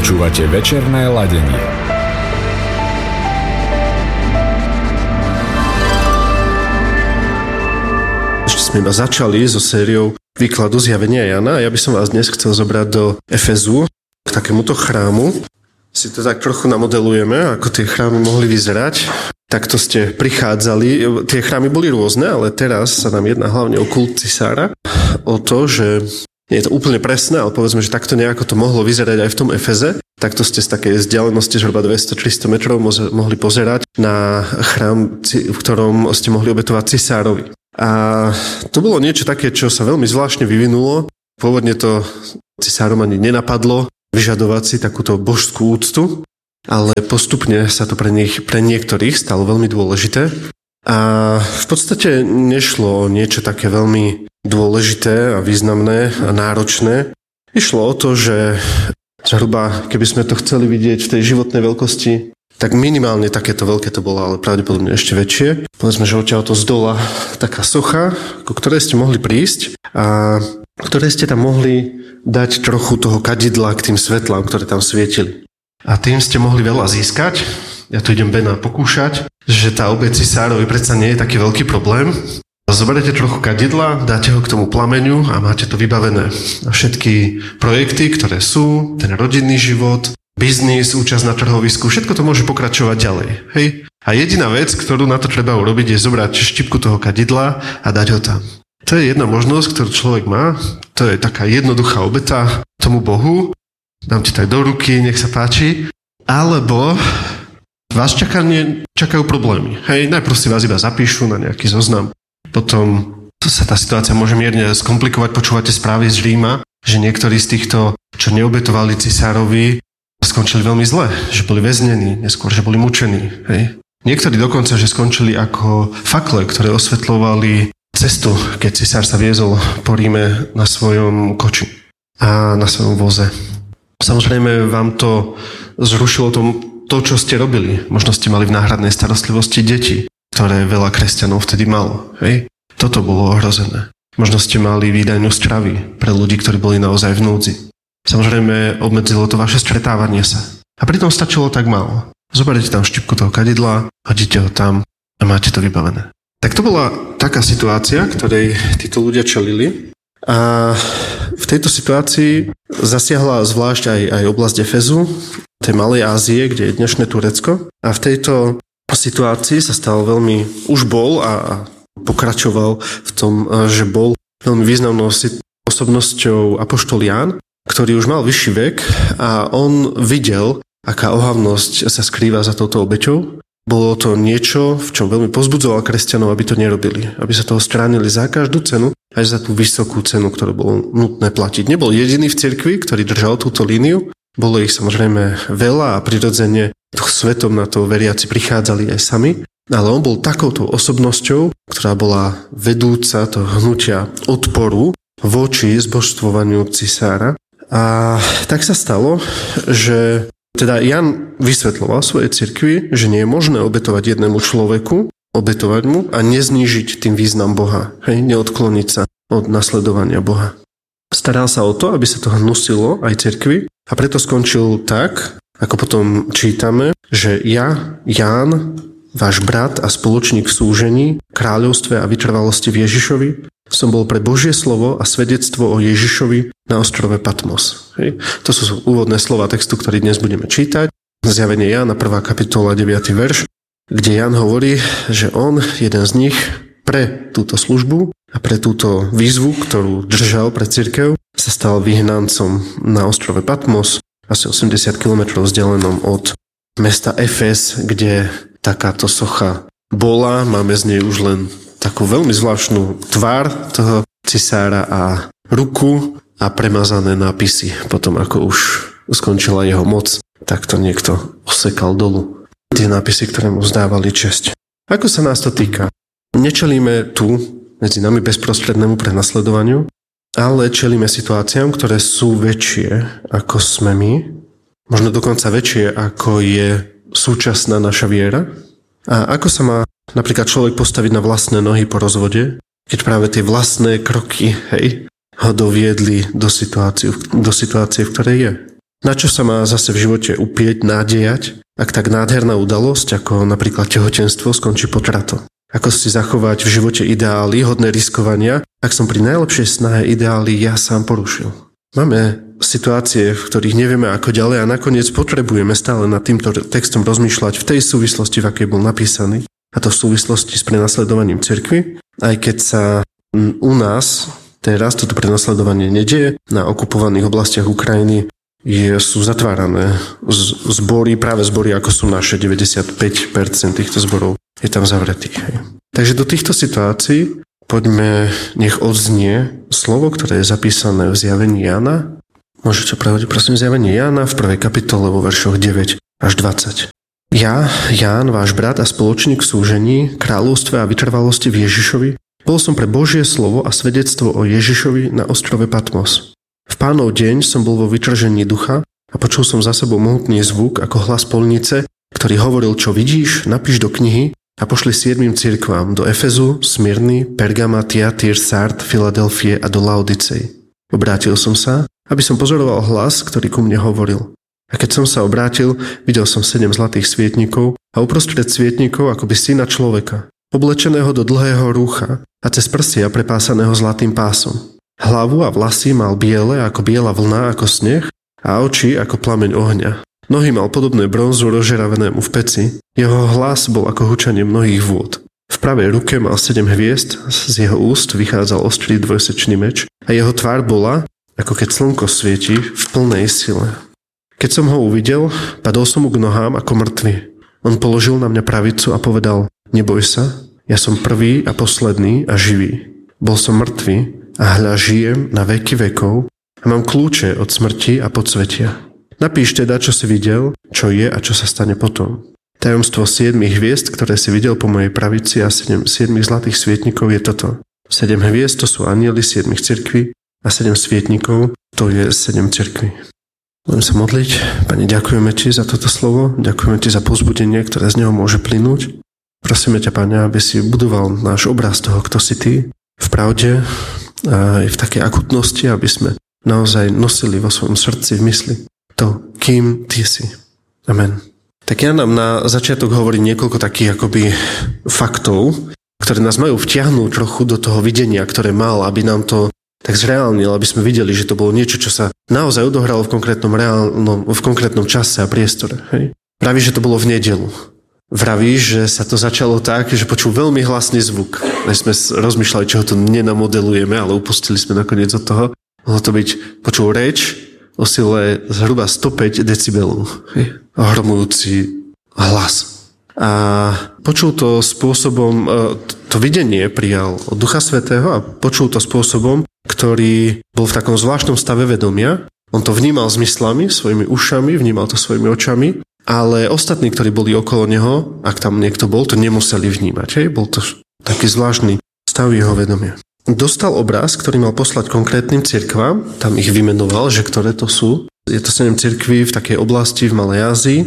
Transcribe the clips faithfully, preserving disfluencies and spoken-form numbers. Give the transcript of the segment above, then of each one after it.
Počúvate večerné ladenie. Ešte sme iba začali so sériou výkladu zjavenia Jana. Ja by som vás dnes chcel zobrať do Efezu, k takémuto chrámu. Si to tak trochu namodelujeme, ako tie chrámy mohli vyzerať. Takto ste prichádzali. Tie chrámy boli rôzne, ale teraz sa nám jedná hlavne o kult cisára. O to, že nie je to úplne presné, ale povedzme, že takto nejako to mohlo vyzerať aj v tom Efeze. Takto ste z takej vzdialenosti zhruba dvesto až tristo metrov mohli pozerať na chrám, v ktorom ste mohli obetovať cisárovi. A to bolo niečo také, čo sa veľmi zvláštne vyvinulo. Pôvodne to cisárom ani nenapadlo vyžadovať si takúto božskú úctu, ale postupne sa to pre nich, pre niektorých stalo veľmi dôležité. A v podstate nešlo o niečo také veľmi dôležité a významné a náročné. Išlo o to, že zhruba, keby sme to chceli vidieť v tej životnej veľkosti, tak minimálne takéto veľké to bolo, ale pravdepodobne ešte väčšie. Povedzme, že odtiaľto z dola taká socha, ku ktorej ste mohli prísť a ktoré ste tam mohli dať trochu toho kadidla k tým svetlám, ktoré tam svietili. A tým ste mohli veľa získať. Ja tu idem Bena pokúšať, že tá obeť cisárovi predsa nie je taký veľký problém. Zoberete trochu kadidla, dáte ho k tomu plameňu a máte to vybavené. A všetky projekty, ktoré sú, ten rodinný život, biznis, účasť na trhovisku, všetko to môže pokračovať ďalej. Hej? A jediná vec, ktorú na to treba urobiť, je zobrať štipku toho kadidla a dať ho tam. To je jedna možnosť, ktorú človek má. To je taká jednoduchá obeta tomu Bohu. Dám ti tak do ruky, nech sa páči. Alebo vás čakanie, čakajú problémy. Hej, najprv si vás iba zapíšu na nejaký zoznam. Potom sa tá situácia môže mierne skomplikovať. Počúvate správy z Ríma, že niektorí z týchto, čo neobetovali cisárovi, skončili veľmi zle. Že boli väznení, neskôr, že boli mučení. Hej. Niektorí dokonca, že skončili ako fakle, ktoré osvetľovali cestu, keď cisár sa viezol po Ríme na svojom koči a na svojom voze. Samozrejme vám to zrušilo tom, to, čo ste robili. Možno ste mali v náhradnej starostlivosti deti, ktoré veľa kresťanov vtedy malo. Hej? Toto bolo ohrozené. Možno ste mali výdajnú stravy pre ľudí, ktorí boli naozaj v núdzi. Samozrejme obmedzilo to vaše stretávanie sa. A pritom stačilo tak málo. Zoberiete tam štipku toho kadidla, hodíte ho tam a máte to vybavené. Tak to bola taká situácia, ktorej títo ľudia čelili. A v tejto situácii zasiahla zvlášť aj, aj oblasť Efezu, tej Malej Ázie, kde je dnešné Turecko. A v tejto situácii sa stal veľmi, už bol a, a pokračoval v tom, že bol veľmi významnou osobnosťou apoštol Ján, ktorý už mal vyšší vek a on videl, aká ohavnosť sa skrýva za touto obeťou. Bolo to niečo, v čom veľmi pozbudzoval kresťanov, aby to nerobili. Aby sa toho stránili za každú cenu, aj za tú vysokú cenu, ktorú bolo nutné platiť. Nebol jediný v cirkvi, ktorý držal túto líniu. Bolo ich samozrejme veľa a prirodzene svetom na to veriaci prichádzali aj sami. Ale on bol takouto osobnosťou, ktorá bola vedúca toho hnutia odporu voči zbožstvovaniu cisára. A tak sa stalo, že teda Jan vysvetľoval svojej cirkvi, že nie je možné obetovať jednému človeku, obetovať mu a neznížiť tým význam Boha. Hej, neodkloniť sa od nasledovania Boha. Staral sa o to, aby sa to hnusilo aj cirkvi a preto skončil tak, ako potom čítame, že ja, Ján, váš brat a spoločník v súžení, kráľovstve a vytrvalosti v Ježišovi, som bol pre Božie slovo a svedectvo o Ježišovi na ostrove Patmos. Hej. To sú úvodné slova textu, ktorý dnes budeme čítať. Zjavenie Jána, prvá kapitola, deviaty verš, kde Ján hovorí, že on, jeden z nich, pre túto službu a pre túto výzvu, ktorú držal pre cirkev, sa stal vyhnancom na ostrove Patmos, asi osemdesiat kilometrov vzdialenom od mesta Efes, kde takáto socha bola. Máme z nej už len takú veľmi zvláštnu tvár toho cisára a ruku a premazané nápisy. Potom ako už skončila jeho moc, tak to niekto osekal dolu. Tie nápisy, ktoré mu vzdávali česť. Ako sa nás to týka? Nečelíme tu medzi nami bezprostrednému prenasledovaniu, ale čelíme situáciám, ktoré sú väčšie ako sme my. Možno dokonca väčšie ako je súčasná naša viera. A ako sa má napríklad človek postaviť na vlastné nohy po rozvode, keď práve tie vlastné kroky, hej, ho doviedli do situácie, do situácie, v ktorej je. Na čo sa má zase v živote upieť, nádejať, ak tak nádherná udalosť, ako napríklad tehotenstvo, skončí potratom? Ako si zachovať v živote ideály, hodné riskovania, ak som pri najlepšej snahe ideály ja sám porušil? Máme situácie, v ktorých nevieme ako ďalej a nakoniec potrebujeme stále nad týmto textom rozmýšľať v tej súvislosti, v akej bol napísaný, a to v súvislosti s prenasledovaním cirkvi, aj keď sa u nás teraz toto prenasledovanie nedieje, na okupovaných oblastiach Ukrajiny je, sú zatvárané zbory, práve zbory, ako sú naše, deväťdesiatpäť percent týchto zborov je tam zavretých. Hej. Takže do týchto situácií poďme, nech odznie slovo, ktoré je zapísané v zjavení Jána. Môžete prehodiť, prosím, zjavenie Jána v prvej kapitole vo veršoch deväť až dvadsať. Ja, Ján, váš brat a spoločník v súžení, kráľovstve a vytrvalosti v Ježišovi, bol som pre Božie slovo a svedectvo o Ježišovi na ostrove Patmos. V Pánov deň som bol vo vytržení ducha a počul som za sebou mohutný zvuk ako hlas polnice, ktorý hovoril, čo vidíš, napíš do knihy a pošli siedmym cirkvám, do Efezu, Smyrny, Pergama, Tiatyr, Sard, Filadelfie a do Laodicej. Obrátil som sa, aby som pozoroval hlas, ktorý ku mne hovoril. A keď som sa obrátil, videl som sedem zlatých svietnikov a uprostred svietnikov akoby syna človeka, oblečeného do dlhého rúcha a cez prsia prepásaného zlatým pásom. Hlavu a vlasy mal biele ako biela vlna ako sneh a oči ako plameň ohňa. Nohy mal podobné bronzu rozžeravenému v peci. Jeho hlas bol ako hučanie mnohých vôd. V pravej ruke mal sedem hviezd, z jeho úst vychádzal ostrý dvojsečný meč a jeho tvár bola, ako keď slnko svieti v plnej sile. Keď som ho uvidel, padol som mu k nohám ako mŕtvy. On položil na mňa pravicu a povedal: Neboj sa, ja som prvý a posledný a živý. Bol som mŕtvy a hľa žijem na veky vekov a mám kľúče od smrti a podsvetia. Napíš teda, čo si videl, čo je a čo sa stane potom. Tajomstvo siedmých hviezd, ktoré si videl po mojej pravici a sedem siedmých zlatých svietnikov je toto. Sedem hviezd to sú anjeli siedmých cirkví a sedem svietnikov to je sedem cirkví. Budem sa modliť. Pane, ďakujeme Ti za toto slovo, ďakujeme Ti za povzbudenie, ktoré z neho môže plynúť. Prosíme ťa, Pane, aby si budoval náš obraz toho, kto si Ty, v pravde a aj v takej akutnosti, aby sme naozaj nosili vo svojom srdci, v mysli to, kým Ty si. Amen. Tak ja nám na začiatok hovorím niekoľko takých akoby faktov, ktoré nás majú vtiahnuť trochu do toho videnia, ktoré mal, aby nám to tak zreálnil, aby sme videli, že to bolo niečo, čo sa naozaj odohralo v konkrétnom, reálnom, v konkrétnom čase a priestore. Hej? Praví, že to bolo v nedeľu. Vraví, že sa to začalo tak, že počul veľmi hlasný zvuk. Než sme rozmýšľali, čo to nenamodelujeme, ale upustili sme nakoniec od toho. Mohlo to byť, počul reč o sile zhruba stopäť decibelov. Ohromujúci hlas. A počul to spôsobom, to videnie prijal od Ducha Svätého a počul to spôsobom, ktorý bol v takom zvláštnom stave vedomia. On to vnímal zmyslami, svojimi ušami, vnímal to svojimi očami, ale ostatní, ktorí boli okolo neho, ak tam niekto bol, to nemuseli vnímať. Hej? Bol to taký zvláštny stav jeho vedomia. Dostal obraz, ktorý mal poslať konkrétnym cirkvám, tam ich vymenoval, že ktoré to sú. Je to sedem cirkví v takej oblasti v Malej Ázii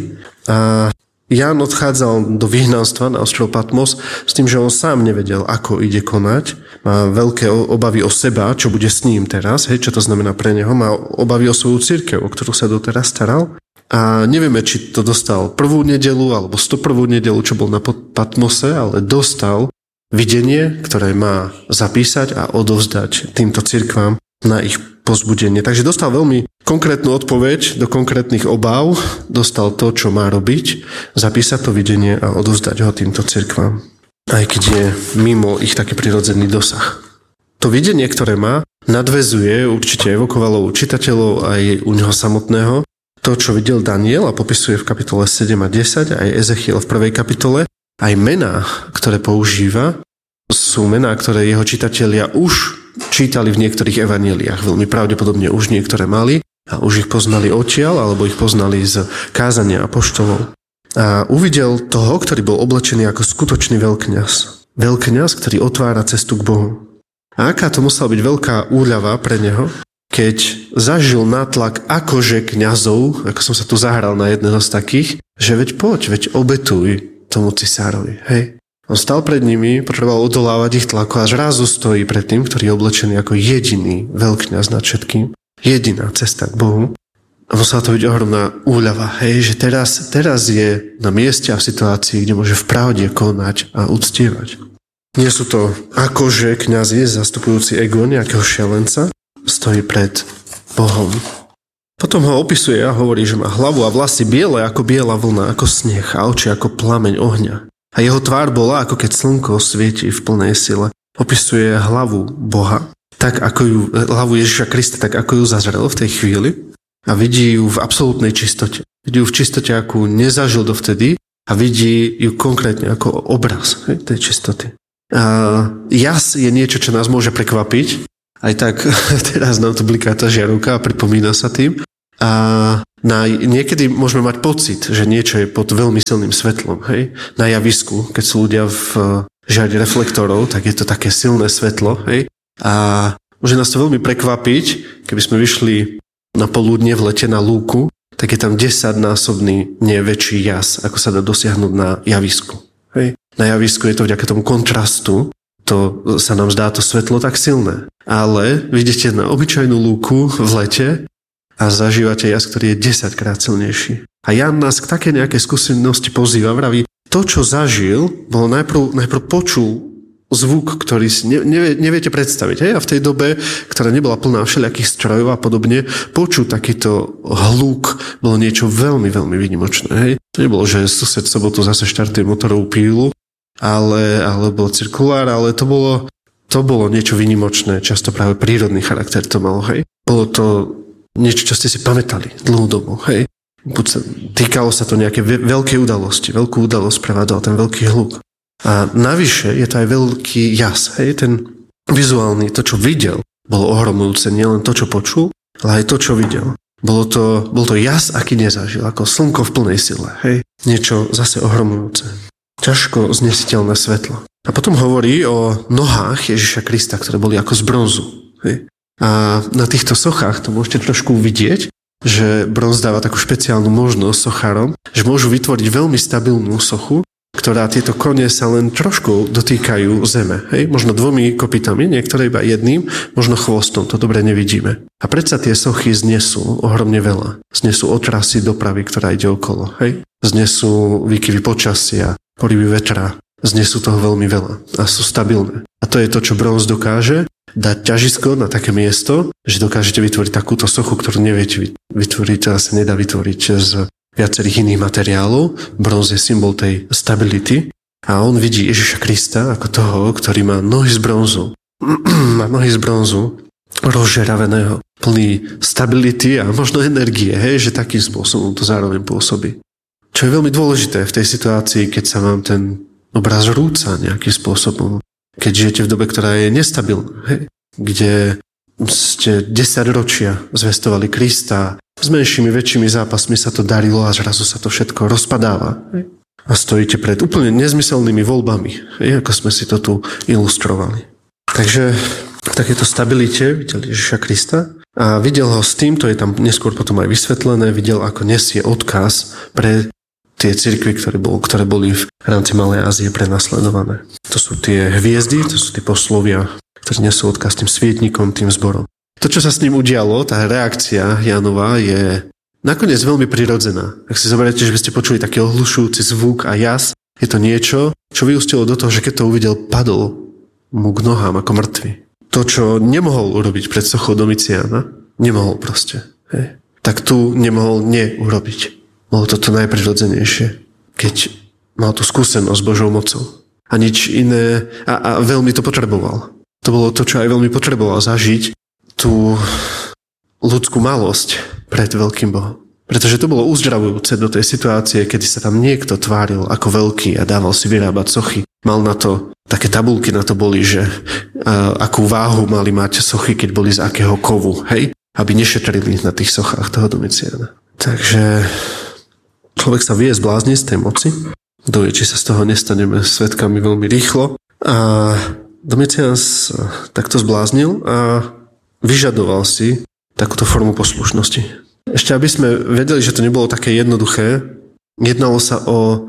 a Ján odchádzal do vyhnanstva na ostrov Patmos s tým, že on sám nevedel, ako ide konať. Má veľké obavy o seba, čo bude s ním teraz, hej, čo to znamená pre neho. Má obavy o svoju cirkev, o ktorú sa doteraz staral. A nevieme, či to dostal prvú nedeľu alebo stoprvú nedeľu, čo bol na Patmose, ale dostal videnie, ktoré má zapísať a odovzdať týmto cirkvám na ich pozbudenie. Takže dostal veľmi konkrétnu odpoveď do konkrétnych obáv, dostal to, čo má robiť, zapísať to videnie a odovzdať ho týmto cirkvám. Aj keď je mimo ich taký prirodzený dosah. To videnie, ktoré má, nadväzuje, určite evokovalo u čitateľov aj u neho samotného, to, čo videl Daniel a popisuje v kapitole sedem a desať, aj Ezechiel v prvej kapitole, aj mená, ktoré používa, sú mená, ktoré jeho čitatelia už čítali v niektorých evanjeliách. Veľmi pravdepodobne už niektoré mali a už ich poznali odtiaľ, alebo ich poznali z kázania apoštolov. A uvidel toho, ktorý bol oblečený ako skutočný veľkňaz. Veľkňaz, ktorý otvára cestu k Bohu. A aká to musela byť veľká úľava pre neho, keď zažil nátlak akože kňazov, ako som sa tu zahral na jedného z takých, že veď poď, veď obetuj tomu cisárovi, hej. On stal pred nimi, potreboval odolávať ich tlaku a zrazu stojí pred tým, ktorý je oblečený ako jediný veľkňaz nad všetkým. Jediná cesta k Bohu. A musela to byť ohromná úľava, hej, že teraz, teraz je na mieste a v situácii, kde môže v pravde konať a uctievať. Nie sú to akože kňazi zastupujúci ego nejakého šialenca, stojí pred Bohom. Potom ho opisuje a hovorí, že má hlavu a vlasy biele ako biela vlna, ako sneh a oči ako plameň ohňa. A jeho tvár bola, ako keď slnko svieti v plnej sile. Opisuje hlavu Boha, tak ako ju, hlavu Ježiša Krista, tak ako ju zazrel v tej chvíli. A vidí ju v absolútnej čistote. Vidí ju v čistote, akú nezažil dovtedy a vidí ju konkrétne ako obraz hej, tej čistoty. A jas je niečo, čo nás môže prekvapiť. Aj tak teraz nám tu bliká tá žiarovka a pripomína sa tým. A na, niekedy môžeme mať pocit, že niečo je pod veľmi silným svetlom. Hej. Na javisku, keď sú ľudia v žiari reflektorov, tak je to také silné svetlo. Hej. A môže nás to veľmi prekvapiť, keby sme vyšli na poludne v lete na lúku, tak je tam desaťnásobný neväčší jas, ako sa dá dosiahnuť na javisku. Hej. Na javisku je to vďaka tomu kontrastu, to sa nám zdá to svetlo tak silné. Ale vidíte na obyčajnú lúku v lete a zažívate jas, ktorý je desaťkrát silnejší. A Ján nás k také nejakej skúsenosti pozýva, vraví, to, čo zažil, bolo najprv, najprv počul zvuk, ktorý si nevie, neviete predstaviť. Hej? A v tej dobe, ktorá nebola plná všelijakých strojov a podobne, počuť takýto hluk bolo niečo veľmi, veľmi výnimočné. Hej? To nebolo, že sused sobotu zase štartuje motorovú pílu, ale, ale bol cirkulár, ale to bolo, to bolo niečo výnimočné, často práve prírodný charakter to malo. Hej? Bolo to niečo, čo ste si pamätali dlhú dobu. Hej? Týkalo sa to nejaké veľké udalosti. Veľkú udalosť prevádzal ten veľký hluk. A navyše je to aj veľký jas. Hej? Ten vizuálny, to, čo videl, bolo ohromujúce. Nielen to, čo počul, ale aj to, čo videl. Bolo to, bol to jas, aký nezažil, ako slnko v plnej sile. Hej? Niečo zase ohromujúce. Ťažko znesiteľné svetlo. A potom hovorí o nohách Ježiša Krista, ktoré boli ako z bronzu. Hej? A na týchto sochách to môžete trošku vidieť, že bronz dáva takú špeciálnu možnosť sochárom, že môžu vytvoriť veľmi stabilnú sochu, ktorá tieto kone sa len trošku dotýkajú zeme. Hej? Možno dvomi kopytami, niektoré iba jedným, možno chvostom, to dobre nevidíme. A predsa tie sochy znesú ohromne veľa. Znesú otrasy dopravy, ktorá ide okolo. Hej? Znesú výkyvy počasia, porivy vetra. Znesú toho veľmi veľa a sú stabilné. A to je to, čo bronz dokáže, dať ťažisko na také miesto, že dokážete vytvoriť takúto sochu, ktorú neviete vytvoriť, a sa nedá vytvoriť z viacerých iných materiálov. Bronz je symbol tej stability a on vidí Ježiša Krista ako toho, ktorý má nohy z bronzu. Má nohy z bronzu rozžeraveného, plný stability a možno energie, hej, že takým spôsobom to zároveň pôsobí. Čo je veľmi dôležité v tej situácii, keď sa vám ten obraz rúca nejakým spôsobom, keď žijete v dobe, ktorá je nestabilná, hej, kde ste desaťročia zvestovali Krista, s menšími, väčšími zápasmi sa to darilo a zrazu sa to všetko rozpadáva. Hej. A stojíte pred úplne nezmyselnými voľbami, hej, ako sme si to tu ilustrovali. Takže v takéto stabilite videl Ježiša Krista a videl ho s tým, to je tam neskôr potom aj vysvetlené, videl, ako nesie odkaz pre tie cirkvi, ktoré, bol, ktoré boli v rámci Malej Ázie prenasledované. To sú tie hviezdy, to sú tie poslovia, ktorí nesú odkaz tým svietnikom, tým zborom. To, čo sa s ním udialo, tá reakcia Jánova je nakoniec veľmi prirodzená. Ak si zoberiete, že by ste počuli taký ohlušujúci zvuk a jas, je to niečo, čo vyústilo do toho, že keď to uvidel, padol mu k nohám ako mŕtvy. To, čo nemohol urobiť pred sochou Domiciána, nemohol proste. Hej. Tak tu nemohol neurobiť. Bolo to to najprirodzenejšie, keď mal tú skúsenosť s Božou mocou. A nič iné, a, a veľmi to potreboval. To bolo to, čo aj veľmi potreboval zažiť, tú ľudskú malosť pred veľkým Bohom. Pretože to bolo uzdravujúce do tej situácie, kedy sa tam niekto tváril ako veľký a dával si vyrábať sochy. Mal na to, také tabulky na to boli, že a, akú váhu mali mať sochy, keď boli z akého kovu, hej? Aby nešetrili na tých sochách toho Domiciána. Takže človek sa vie zblázniť z tej moci. Kto vie, či sa z toho nestaneme svedkami veľmi rýchlo. A Domicián sa takto zbláznil a vyžadoval si takúto formu poslušnosti. Ešte aby sme vedeli, že to nebolo také jednoduché, jednalo sa o,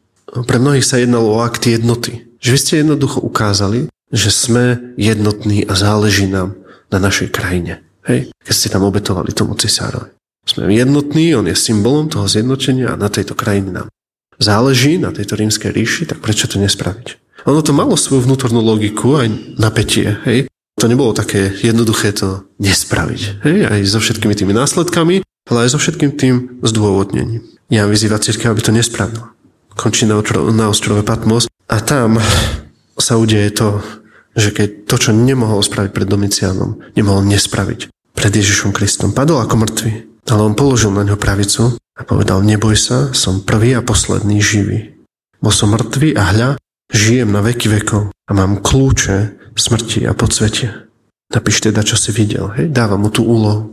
pre mnohých sa jednalo o akt jednoty. Že vy ste jednoducho ukázali, že sme jednotní a záleží nám na našej krajine. Hej? Keď ste tam obetovali tomu cisárovi. Sme jednotní, on je symbolom toho zjednotenia a na tejto krajine nám záleží, na tejto rímskej ríši, tak prečo to nespraviť? Ono to malo svoju vnútornú logiku, aj napätie, hej. To nebolo také jednoduché to nespraviť, hej, aj so všetkými tými následkami, ale aj so všetkým tým zdôvodnením. Ján vyzýva cirkev, aby to nespravila. Končí na, otro, na ostrove Patmos a tam sa udeje to, že keď to, čo nemohol spraviť pred Domiciánom, nemohol nespraviť pred Ježišom Kristom. Padol ako mŕtvy, ale on položil na ňo pravicu a povedal, neboj sa, som prvý a posledný živý. Bol som mŕtvý a hľa, žijem na veky vekov a mám kľúče smrti a podsvetia. Napíš teda, čo si videl. Hej? Dáva mu tú úlohu.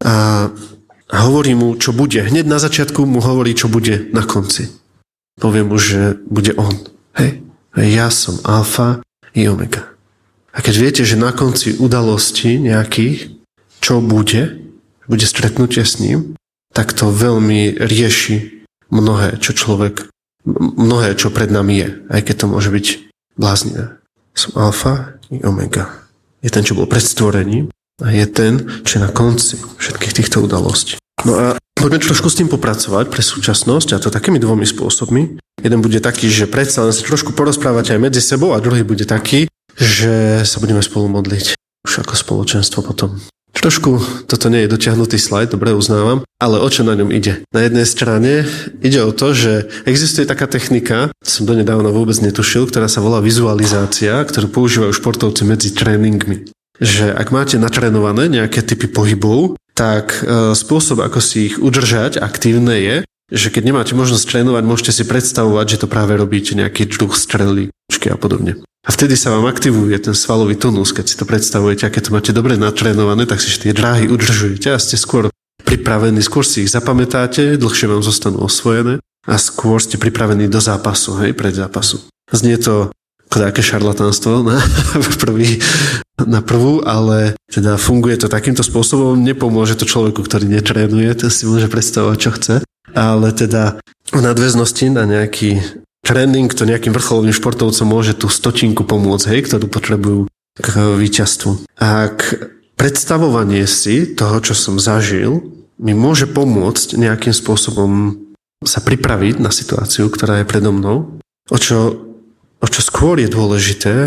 A hovorí mu, čo bude. Hneď na začiatku mu hovorí, čo bude na konci. Povie mu, že bude on. Hej? Ja som alfa i omega. A keď viete, že na konci udalosti nejakých, čo bude, bude stretnutie s ním, tak to veľmi rieši mnohé, čo človek mnohé, čo pred nami je, aj keď to môže byť bláznivé. Som alfa i omega. Je ten, čo bol pred stvorením a je ten, čo je na konci všetkých týchto udalostí. No a poďme trošku s tým popracovať pre súčasnosť, a to takými dvomi spôsobmi. Jeden bude taký, že predsa len sa trošku porozprávať aj medzi sebou, a druhý bude taký, že sa budeme spolu modliť už ako spoločenstvo potom. Trošku toto nie je dotiahnutý slajd, dobre uznávam, ale o čo na ňom ide? Na jednej strane ide o to, že existuje taká technika, som donedávna vôbec netušil, ktorá sa volá vizualizácia, ktorú používajú športovci medzi tréningmi. Že ak máte natrénované nejaké typy pohybov, tak e, spôsob, ako si ich udržať aktívne je, že keď nemáte možnosť trénovať, môžete si predstavovať, že to práve robíte nejaký druh strely a podobne. A vtedy sa vám aktivuje ten svalový tonus, keď si to predstavujete, a keď to máte dobre natrénované, tak si tie dráhy udržujete a ste skôr pripravení, skôr si ich zapamätáte, dlhšie vám zostanú osvojené a skôr ste pripravení do zápasu, hej, pred zápasu. Znie to ako také šarlatánstvo na, prvý, na prvú, ale teda funguje to takýmto spôsobom, nepomôže to človeku, ktorý netrénuje, to si môže predstavovať, čo chce, ale teda v nadväznosti na nejaký tréning, to nejakým vrcholovým športovcom môže tú stotinku pomôcť, hej, ktorú potrebujú k víťazstvu. Ak predstavovanie si toho, čo som zažil, mi môže pomôcť nejakým spôsobom sa pripraviť na situáciu, ktorá je predo mnou, o čo, o čo skôr je dôležité,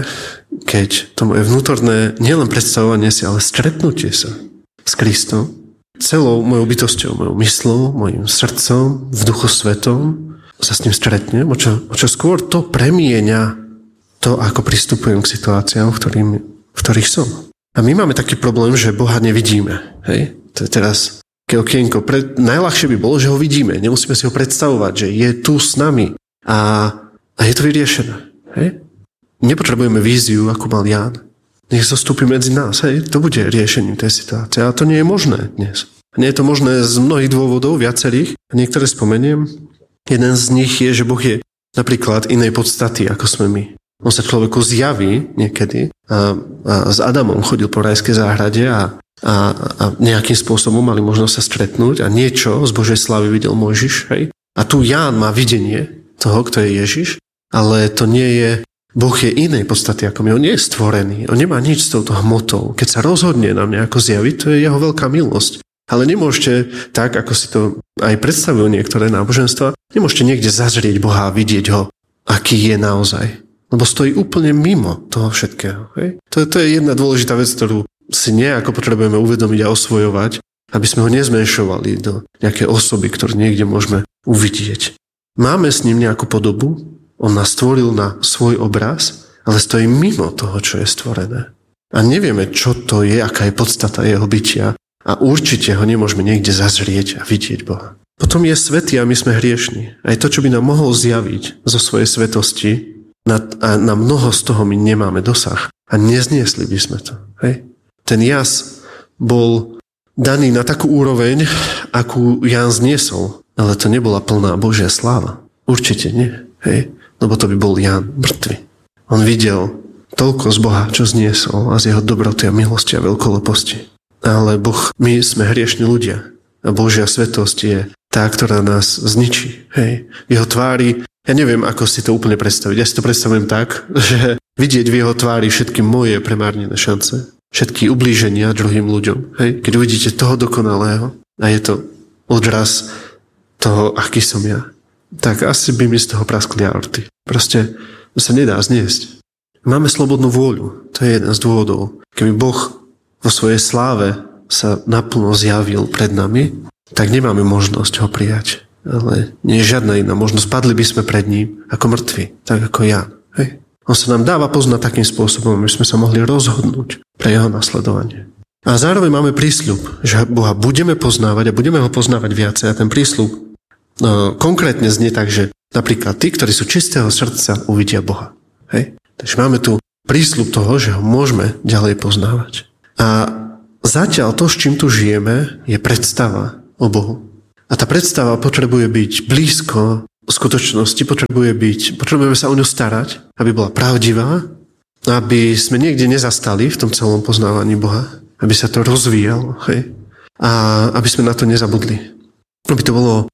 keď to moje vnútorné nielen predstavovanie si, ale stretnutie sa s Kristom, celou mojou bytosťou, mojou myslou, mojim srdcom, v Duchu Svetom, sa s ním stretnem, o čo, o čo skôr to premieňa to, ako pristupujem k situáciám, v, ktorým, v ktorých som. A my máme taký problém, že Boha nevidíme. Hej? To je teraz také okienko. Pre, najľahšie by bolo, že ho vidíme. Nemusíme si ho predstavovať, že je tu s nami. A, a je to vyriešené. Hej? Nepotrebujeme víziu, ako mal Ján. Nech zostúpi medzi nás. Hej? To bude riešením tej situácie. A to nie je možné dnes. Nie je to možné z mnohých dôvodov, viacerých. A niektoré spomeniem. Jeden z nich je, že Boh je napríklad inej podstaty, ako sme my. On sa človeku zjaví niekedy a, a s Adamom chodil po rajskej záhrade a, a, a nejakým spôsobom mali možnosť sa stretnúť a niečo z Božej slávy videl Mojžiš. Hej? A tu Ján má videnie toho, kto je Ježiš, ale to nie je, Boh je inej podstaty ako my. On nie je stvorený, on nemá nič s touto hmotou. Keď sa rozhodne nám nejako zjaviť, to je jeho veľká milosť. Ale nemôžete, tak ako si to aj predstavujú niektoré náboženstva, nemôžete niekde zazrieť Boha a vidieť ho, aký je naozaj. Lebo stojí úplne mimo toho všetkého. Hej? To, to je jedna dôležitá vec, ktorú si nejako potrebujeme uvedomiť a osvojovať, aby sme ho nezmenšovali do nejakej osoby, ktorú niekde môžeme uvidieť. Máme s ním nejakú podobu, on nás stvoril na svoj obraz, ale stojí mimo toho, čo je stvorené. A nevieme, čo to je, aká je podstata jeho bytia. A určite ho nemôžeme niekde zazrieť a vidieť Boha. Potom je svätý a my sme hriešni. Aj to, čo by nám mohol zjaviť zo svojej svetosti, na, a na mnoho z toho my nemáme dosah. A nezniesli by sme to. Hej? Ten jas bol daný na takú úroveň, akú Ján zniesol. Ale to nebola plná Božia sláva. Určite nie. Hej? Lebo to by bol Ján mŕtvy. On videl toľko z Boha, čo zniesol, a z jeho dobroty a milosti a veľkoleposti. Ale Boh, my sme hriešni ľudia. A Božia svetosť je tá, ktorá nás zničí. Hej. V jeho tvári, ja neviem, ako si to úplne predstaviť. Ja si to predstavujem tak, že vidieť v jeho tvári všetky moje premárnené šance, všetky ublíženia druhým ľuďom. Hej. Keď uvidíte toho dokonalého, a je to odraz toho, aký som ja, tak asi by mi z toho praskli aorty. Proste to sa nedá zniesť. Máme slobodnú vôľu. To je jeden z dôvodov. Keby Boh vo svojej sláve sa naplno zjavil pred nami, tak nemáme možnosť ho prijať. Ale nie je žiadna iná možnosť. Padli by sme pred ním ako mŕtvi, tak ako Ján. Hej. On sa nám dáva poznať takým spôsobom, aby sme sa mohli rozhodnúť pre jeho nasledovanie. A zároveň máme prísľub, že Boha budeme poznávať a budeme ho poznávať viacej. A ten prísľub no, konkrétne znie tak, že napríklad tí, ktorí sú čistého srdca, uvidia Boha. Hej. Takže máme tu prísľub toho, že ho môžeme ďalej poznávať. A zatiaľ to, s čím tu žijeme, je predstava o Bohu. A tá predstava potrebuje byť blízko skutočnosti, potrebuje byť, potrebujeme sa o ňu starať, aby bola pravdivá, aby sme niekde nezastali v tom celom poznávaní Boha, aby sa to rozvíjalo, hej? A aby sme na to nezabudli. Aby to bolo,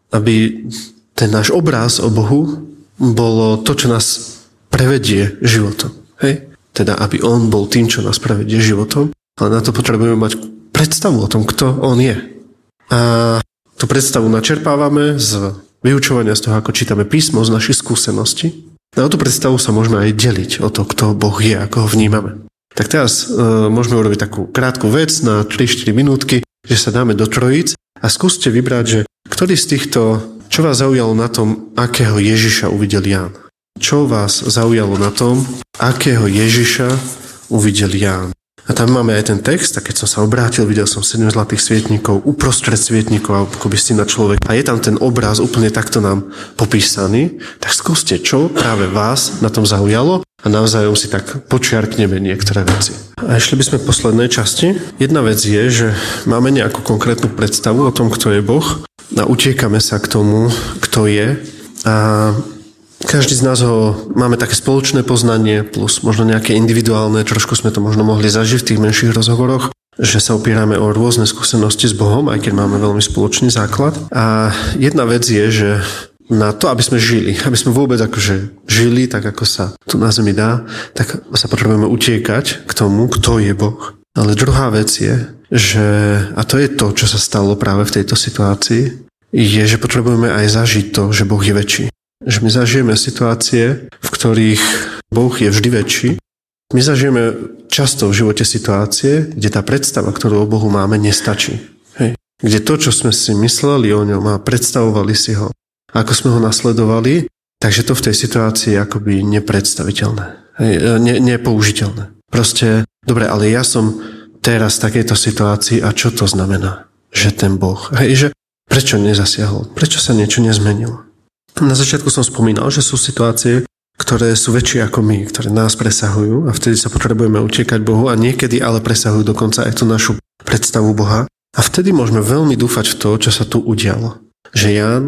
aby ten náš obraz o Bohu bolo to, čo nás prevedie životom. Hej? Teda, aby on bol tým, čo nás prevedie životom, ale na to potrebujeme mať predstavu o tom, kto on je. A tú predstavu načerpávame z vyučovania z toho, ako čítame písmo, z našich skúseností. A o tú predstavu sa môžeme aj deliť o to, kto Boh je, ako ho vnímame. Tak teraz e, môžeme urobiť takú krátku vec na tri štyri minútky, že sa dáme do trojíc a skúste vybrať, že ktorý z týchto, čo vás zaujalo na tom, akého Ježiša uvidel Ján. Čo vás zaujalo na tom, akého Ježiša uvidel Ján. A tam máme aj ten text, a keď som sa obrátil, videl som sedem zlatých svietnikov, uprostred svietnikov, ako by syna človek. A je tam ten obraz úplne takto nám popísaný. Tak skúste, čo práve vás na tom zaujalo a navzájom si tak počiarkneme niektoré veci. A išli by sme v poslednej časti. Jedna vec je, že máme nejakú konkrétnu predstavu o tom, kto je Boh a utiekame sa k tomu, kto je. A každý z nás ho máme také spoločné poznanie plus možno nejaké individuálne, trošku sme to možno mohli zažiť v tých menších rozhovoroch, že sa opierame o rôzne skúsenosti s Bohom, aj keď máme veľmi spoločný základ. A jedna vec je, že na to, aby sme žili, aby sme vôbec akože žili tak, ako sa tu na zemi dá, tak sa potrebujeme utiekať k tomu, kto je Boh. Ale druhá vec je, že, a to je to, čo sa stalo práve v tejto situácii, je, že potrebujeme aj zažiť to, že Boh je väčší. Že my zažijeme situácie, v ktorých Boh je vždy väčší. My zažijeme často v živote situácie, kde tá predstava, ktorú o Bohu máme, nestačí. Hej. Kde to, čo sme si mysleli o ňom a predstavovali si ho, ako sme ho nasledovali, takže to v tej situácii je akoby nepredstaviteľné. Hej. Ne, nepoužiteľné. Proste, dobre, ale ja som teraz v takejto situácii a čo to znamená? Že ten Boh. Hej, že prečo nezasiahol? Prečo sa niečo nezmenilo? Na začiatku som spomínal, že sú situácie, ktoré sú väčšie ako my, ktoré nás presahujú a vtedy sa potrebujeme utiekať Bohu a niekedy ale presahujú dokonca aj tú našu predstavu Boha a vtedy môžeme veľmi dúfať v to, čo sa tu udialo. Že Ján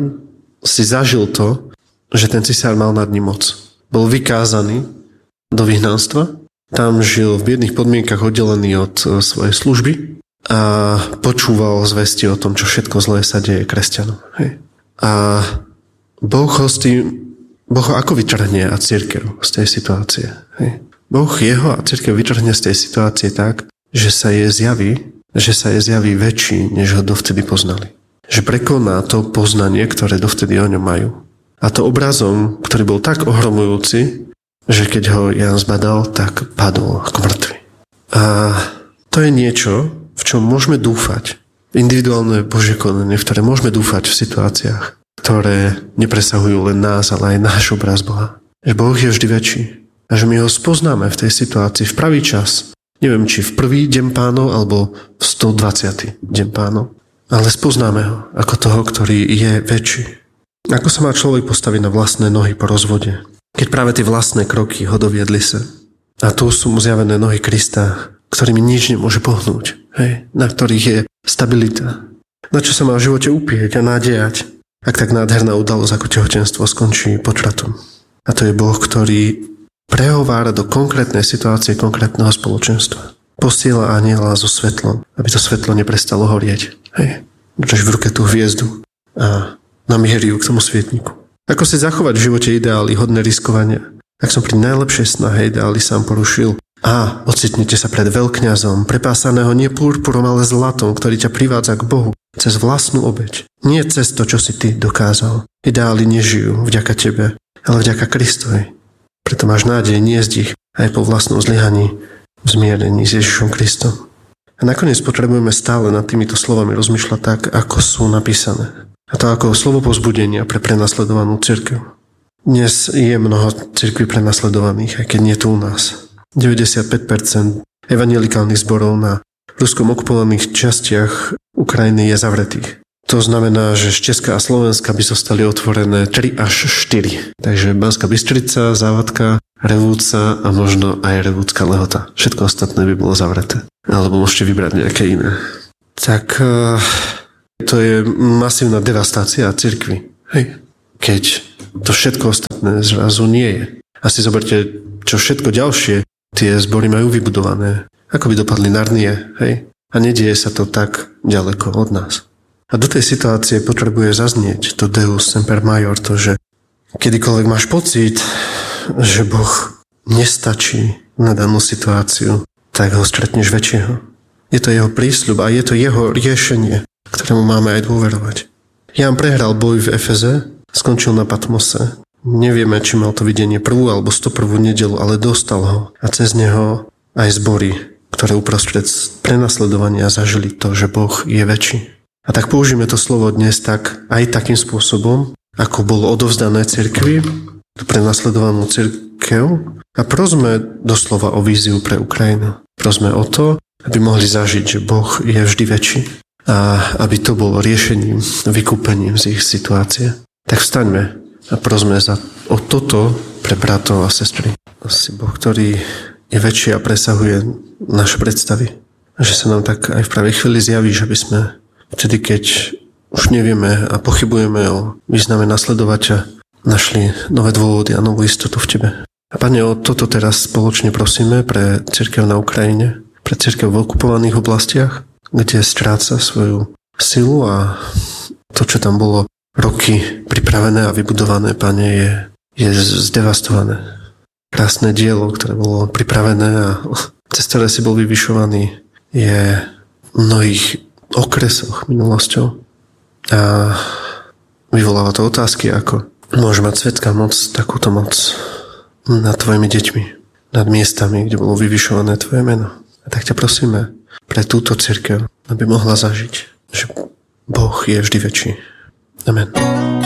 si zažil to, že ten cisár mal nad ním moc. Bol vykázaný do vyhnanstva, tam žil v biedných podmienkach oddelený od svojej služby a počúval zvesti o tom, čo všetko zlé sa deje kresťanom. Hej. A Boh ho, tým, boh ho ako vytrhne a cirkev z tej situácie. Hej. Boh jeho a cirkev vytrhne z tej situácie tak, že sa jej zjaví, že sa jej zjaví väčší, než ho dovtedy poznali. Že prekoná to poznanie, ktoré dovtedy o ňom majú. A to obrazom, ktorý bol tak ohromujúci, že keď ho Ján zbadal, tak padol ako mŕtvy. A to je niečo, v čom môžeme dúfať. Individuálne Božie konanie, v ktoré môžeme dúfať v situáciách, ktoré nepresahujú len nás, ale aj náš obraz Boha. Že Boh je vždy väčší. A že my ho spoznáme v tej situácii v pravý čas. Neviem, či v prvý deň Pánov, alebo v stodvadsiaty deň Pánov. Ale spoznáme ho ako toho, ktorý je väčší. Ako sa má človek postaviť na vlastné nohy po rozvode? Keď práve tie vlastné kroky ho doviedli sa. A tu sú mu zjavené nohy Krista, ktorými nič nemôže pohnúť. Hej? Na ktorých je stabilita. Na čo sa má v živote upieť a nádejať? Ak tak nádherná udalosť ako tehotenstvo skončí potratom. A to je Boh, ktorý prehovára do konkrétnej situácie konkrétneho spoločenstva. Posiela anjela so svetlom, aby to svetlo neprestalo horieť. Hej. Držíš v ruke tú hviezdu a namierí ju k tomu svietniku. Ako si zachovať v živote ideály hodné riskovania? Ak som pri najlepšej snahe ideály sám porušil a ocitnete sa pred veľkňazom, prepásaného nie purpurom, ale zlatom, ktorý ťa privádza k Bohu, cez vlastnú obeť. Nie cez to, čo si ty dokázal. Ideály nežijú vďaka tebe, ale vďaka Kristovi. Preto máš nádej niesť ich aj po vlastnom zlyhaní v zmierení s Ježišom Kristom. A nakoniec potrebujeme stále nad týmito slovami rozmýšľať tak, ako sú napísané. A to ako slovo povzbudenia pre prenasledovanú cirkev. Dnes je mnoho cirkví prenasledovaných, aj keď nie tu u nás. deväťdesiatpäť percent evanjelikálnych zborov na ruskom okupovaných častiach Ukrajiny je zavretých. To znamená, že z Česka a Slovenska by zostali otvorené tri až štyri. Takže Banská Bystrica, Závadka, Revúca a možno aj Revúcka Lehota. Všetko ostatné by bolo zavreté. Alebo môžete vybrať nejaké iné. Tak to je masívna devastácia cirkvi. Hej. Keď to všetko ostatné zrazu nie je. Asi zoberte, čo všetko ďalšie tie zbory majú vybudované. Ako by dopadli Narnie, hej? A nedieje sa to tak ďaleko od nás. A do tej situácie potrebuje zaznieť to Deus Semper Maior, to, že kedykoľvek máš pocit, že Boh nestačí na danú situáciu, tak ho stretneš väčšieho. Je to jeho prísľub a je to jeho riešenie, ktorému máme aj dôverovať. Ján prehral boj v Efeze, skončil na Patmose. Nevieme, či mal to videnie prvú alebo stoprvú nedeľu, ale dostal ho. A cez neho aj zbory, ktoré uprostred prenasledovania zažili to, že Boh je väčší. A tak použijeme to slovo dnes tak, aj takým spôsobom, ako bolo odovzdané cirkvi, prenasledovanú cirkev, a prosme doslova o víziu pre Ukrajinu. Prosme o to, aby mohli zažiť, že Boh je vždy väčší a aby to bolo riešením, vykúpením z ich situácie. Tak vstaňme a prosme za, o toto pre bratov a sestry. Asi Boh, ktorý je väčší a presahuje naše predstavy. A že sa nám tak aj v pravej chvíli zjaví, že by sme vtedy, keď už nevieme a pochybujeme o význame nasledovača, našli nové dôvody a novú istotu v tebe. A Pane, o toto teraz spoločne prosíme pre cirkev na Ukrajine, pre cirkev v okupovaných oblastiach, kde stráca svoju silu a to, čo tam bolo roky pripravené a vybudované, Pane, je, je zdevastované. Krásne dielo, ktoré bolo pripravené a cez ktoré si bol vyvyšovaný, je v mnohých okresoch minulosťou. A vyvoláva to otázky, ako môže mať svetská moc takúto moc nad tvojimi deťmi, nad miestami, kde bolo vyvyšované tvoje meno. A tak ťa prosíme pre túto cirkev, aby mohla zažiť, že Boh je vždy väčší. Amen.